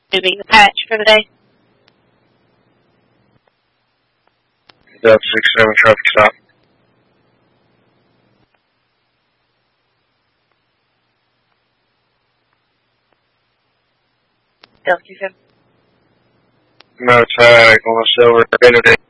moving the patch for the day. Delta 67 traffic stop. Delta 7. No tag on the silver.